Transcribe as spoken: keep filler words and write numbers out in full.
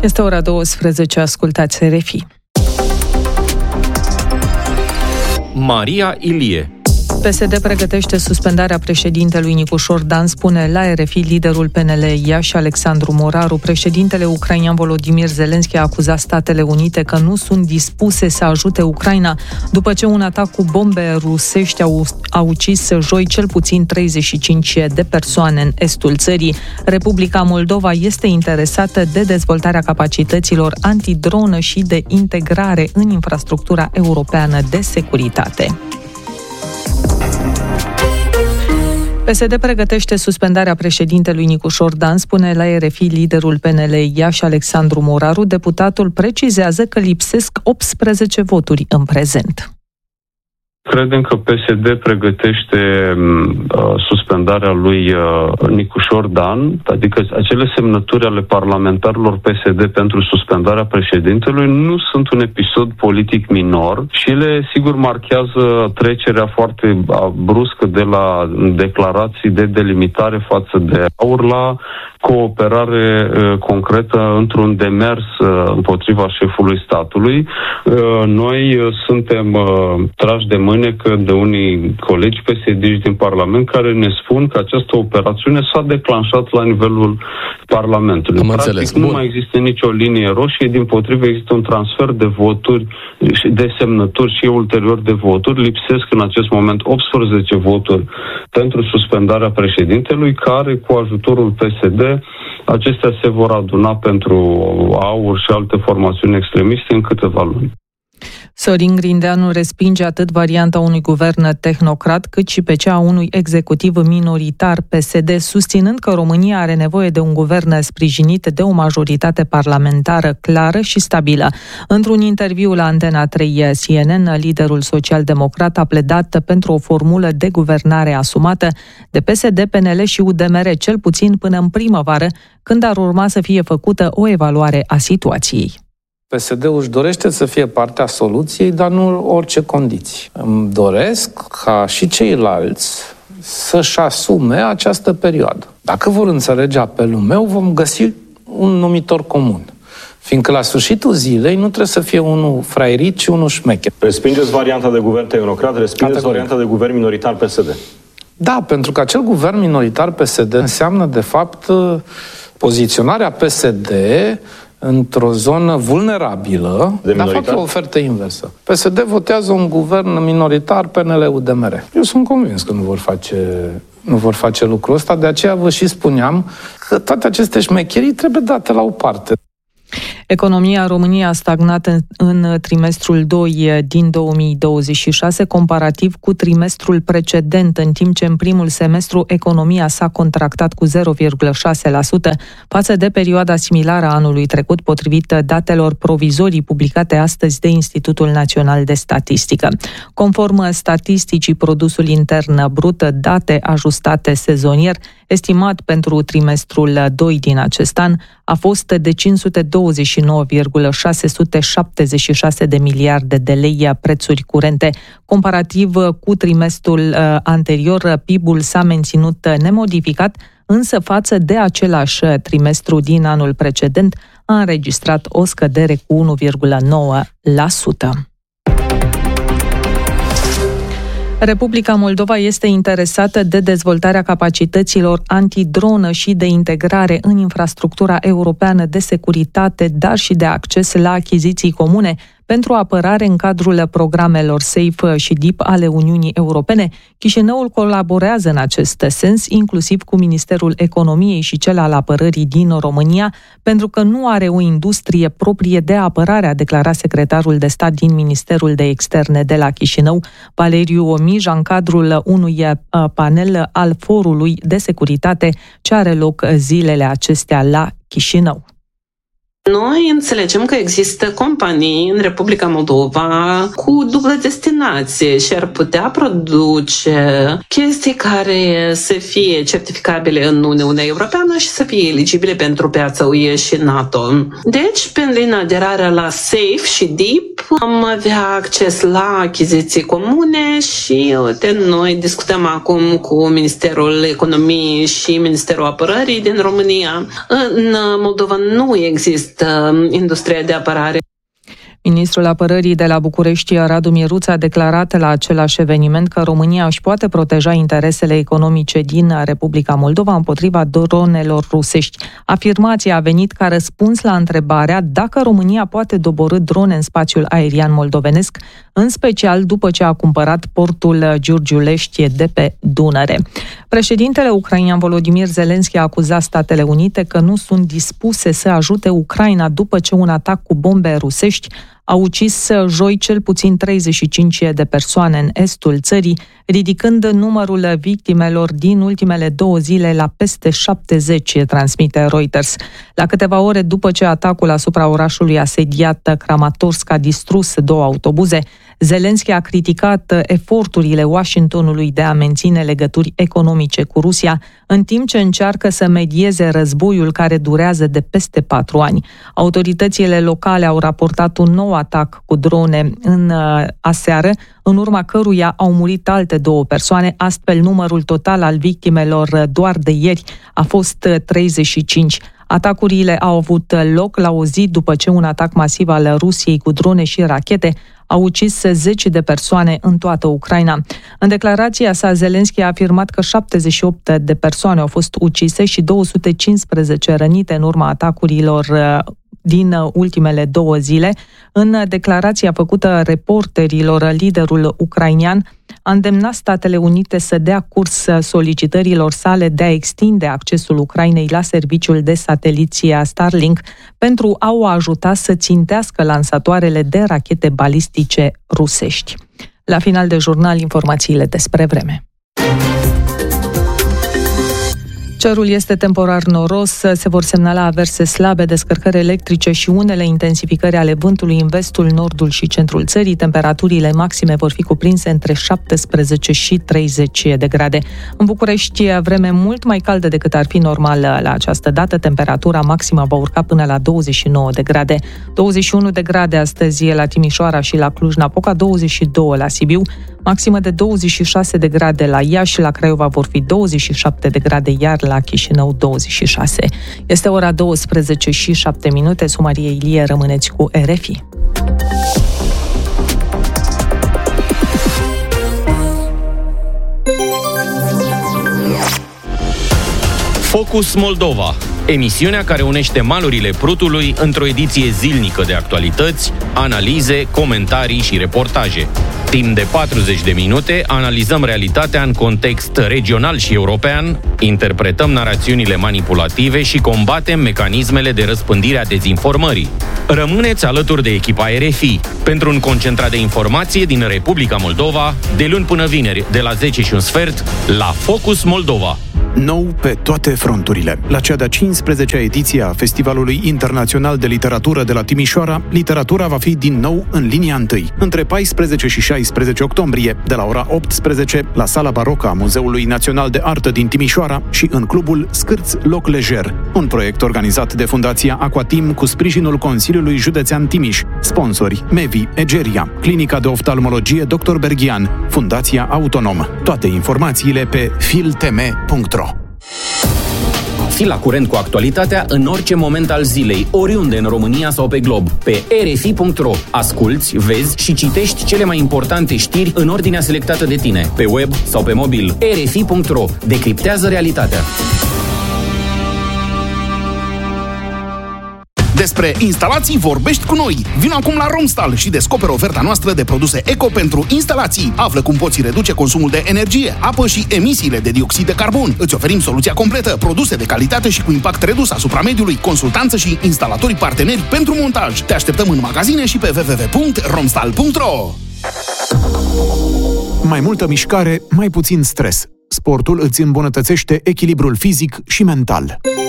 Este ora douăsprezece, ascultați R F I. Maria Ilie. P S D pregătește suspendarea președintelui Nicușor Dan, spune la R F I liderul P N L Iași, Alexandru Moraru. Președintele ucrainean Volodymyr Zelensky a acuzat Statele Unite că nu sunt dispuse să ajute Ucraina, după ce un atac cu bombe rusești au, a ucis joi cel puțin treizeci și cinci de persoane în estul țării. Republica Moldova este interesată de dezvoltarea capacităților antidronă și de integrare în infrastructura europeană de securitate. P S D pregătește suspendarea președintelui Nicușor Dan, spune la R F I liderul P N L Iași, Alexandru Moraru. Deputatul precizează că lipsesc optsprezece voturi în prezent. Credem că P S D pregătește uh, suspendarea lui uh, Nicușor Dan, adică acele semnături ale parlamentarilor P S D pentru suspendarea președintelui nu sunt un episod politic minor și ele, sigur, marchează trecerea foarte bruscă de la declarații de delimitare față de AUR la cooperare uh, concretă într-un demers uh, împotriva șefului statului. Uh, noi uh, suntem uh, trași de mâine că de unii colegi P S D-iști din Parlament care ne spun că această operațiune s-a declanșat la nivelul Parlamentului. Am Practic înțeles. nu Bun. mai există nicio linie roșie, dimpotrivă există un transfer de voturi, de semnături și ulterior de voturi. Lipsesc în acest moment optsprezece voturi pentru suspendarea președintelui, care cu ajutorul P S D acestea se vor aduna pentru AUR și alte formațiuni extremiste în câteva luni. Sorin Grindeanu respinge atât varianta unui guvern tehnocrat, cât și pe cea a unui executiv minoritar P S D, susținând că România are nevoie de un guvern sprijinit de o majoritate parlamentară clară și stabilă. Într-un interviu la Antena trei C N N, liderul social-democrat a pledat pentru o formulă de guvernare asumată de P S D, P N L și U D M R, cel puțin până în primăvară, când ar urma să fie făcută o evaluare a situației. P S D-ul își dorește să fie partea soluției, dar nu orice condiții. Îmi doresc ca și ceilalți să-și asume această perioadă. Dacă vor înțelege apelul meu, vom găsi un numitor comun. Fiindcă la sfârșitul zilei nu trebuie să fie unul fraierit, ci unul șmecher. Respingeți varianta de guvern tehnocrat, respingeți Categoric. varianta de guvern minoritar P S D. Da, pentru că acel guvern minoritar P S D înseamnă, de fapt, poziționarea P S D într-o zonă vulnerabilă, dar fac o ofertă inversă. P S D votează un guvern minoritar, P N L-U D M R. Eu sunt convins că nu vor face, nu vor face lucrul ăsta, de aceea vă și spuneam că toate aceste șmecherii trebuie date la o parte. Economia României a stagnat în, în trimestrul doi din două mii douăzeci și șase, comparativ cu trimestrul precedent, în timp ce în primul semestru economia s-a contractat cu zero virgulă șase la sută față de perioada similară a anului trecut, potrivit datelor provizorii publicate astăzi de Institutul Național de Statistică. Conform statisticii, produsul intern brut, date ajustate sezonier, estimat pentru trimestrul doi din acest an, a fost de cinci sute douăzeci și nouă virgulă șase sute șaptezeci și șase de miliarde de lei prețuri curente. Comparativ cu trimestrul anterior, P I B-ul s-a menținut nemodificat, însă față de același trimestru din anul precedent a înregistrat o scădere cu unu virgulă nouă la sută. Republica Moldova este interesată de dezvoltarea capacităților antidronă și de integrare în infrastructura europeană de securitate, dar și de acces la achiziții comune pentru apărare în cadrul programelor SAFE și D I P ale Uniunii Europene. Chișinăul colaborează în acest sens, inclusiv cu Ministerul Economiei și cel al Apărării din România, pentru că nu are o industrie proprie de apărare, a declarat secretarul de stat din Ministerul de Externe de la Chișinău, Valeriu Omija, în cadrul unui panel al Forului de Securitate ce are loc zilele acestea la Chișinău. Noi înțelegem că există companii în Republica Moldova cu dublă destinație și ar putea produce chestii care să fie certificabile în Uniunea Europeană și să fie eligibile pentru piața U E și NATO. Deci, prin aderarea la SAFE și D I P, am avea acces la achiziții comune și uite, noi discutăm acum cu Ministerul Economiei și Ministerul Apărării din România. În Moldova nu există această industrie de apărare. Ministrul Apărării de la București, Radu Miruț, a declarat la același eveniment că România își poate proteja interesele economice din Republica Moldova împotriva dronelor rusești. Afirmația a venit ca răspuns la întrebarea dacă România poate doborî drone în spațiul aerian moldovenesc, în special după ce a cumpărat portul Giurgiulești de pe Dunăre. Președintele ucrainean Volodymyr Zelensky a acuzat Statele Unite că nu sunt dispuse să ajute Ucraina după ce un atac cu bombe rusești a ucis joi cel puțin treizeci și cinci de persoane în estul țării, ridicând numărul victimelor din ultimele două zile la peste șaptezeci, transmite Reuters. La câteva ore după ce atacul asupra orașului asediat Kramatorsk a distrus două autobuze, Zelensky a criticat eforturile Washingtonului de a menține legături economice cu Rusia, în timp ce încearcă să medieze războiul care durează de peste patru ani. Autoritățile locale au raportat un nou atac cu drone în aseară, în urma căruia au murit alte două persoane, astfel numărul total al victimelor doar de ieri a fost treizeci și cinci. Atacurile au avut loc la o zi după ce un atac masiv al Rusiei cu drone și rachete a ucis zeci de persoane în toată Ucraina. În declarația sa, Zelensky a afirmat că șaptezeci și opt de persoane au fost ucise și două sute cincisprezece rănite în urma atacurilor din ultimele două zile. În declarația făcută reporterilor, liderul ucrainian a îndemnat Statele Unite să dea curs solicitărilor sale de a extinde accesul Ucrainei la serviciul de sateliție Starlink pentru a o ajuta să țintească lansatoarele de rachete balistice rusești. La final de jurnal, informațiile despre vreme. Cerul este temporar noros, se vor semnala averse slabe, descărcări electrice și unele intensificări ale vântului în vestul, nordul și centrul țării. Temperaturile maxime vor fi cuprinse între șaptesprezece și treizeci de grade. În București, vreme mult mai caldă decât ar fi normal la această dată. Temperatura maximă va urca până la douăzeci și nouă de grade. douăzeci și unu de grade astăzi la Timișoara și la Cluj-Napoca, douăzeci și doi la Sibiu, maximă de douăzeci și șase de grade la Iași, la Craiova vor fi douăzeci și șapte de grade, iar la Chișinău douăzeci și șase. Este ora douăsprezece și șapte minute. Maria Ilie, rămâneți cu R F I. Focus Moldova, emisiunea care unește malurile Prutului într-o ediție zilnică de actualități, analize, comentarii și reportaje. Timp de patruzeci de minute analizăm realitatea în context regional și european, interpretăm narațiunile manipulative și combatem mecanismele de răspândire a dezinformării. Rămâneți alături de echipa R F I pentru un concentrat de informație din Republica Moldova, de luni până vineri, de la zece și un sfert, la Focus Moldova. Nou pe toate fronturile. La cea de-a cincisprezecea ediție a Festivalului Internațional de Literatură de la Timișoara, literatura va fi din nou în linia întâi, între paisprezece și șaisprezece octombrie, de la ora optsprezece, la Sala Barocă a Muzeului Național de Artă din Timișoara și în clubul Scârț Loc Lejer, un proiect organizat de Fundația Aquatim cu sprijinul Consiliului Județean Timiș, sponsori Mevi, Egeria, Clinica de Oftalmologie doctor Berghian, Fundația Autonom. Toate informațiile pe filteme punct ro. Fii la curent cu actualitatea în orice moment al zilei, oriunde în România sau pe glob. Pe r f i punct r o asculți, vezi și citești cele mai importante știri în ordinea selectată de tine, pe web sau pe mobil. r f i punct r o decriptează realitatea. Despre instalații vorbești cu noi. Vino acum la Romstal și descoperă oferta noastră de produse eco pentru instalații. Află cum poți reduce consumul de energie, apă și emisiile de dioxid de carbon. Îți oferim soluția completă, produse de calitate și cu impact redus asupra mediului, consultanță și instalatorii parteneri pentru montaj. Te așteptăm în magazine și pe w w w punct romstal punct r o. Mai multă mișcare, mai puțin stres. Sportul îți îmbunătățește echilibrul fizic și mental.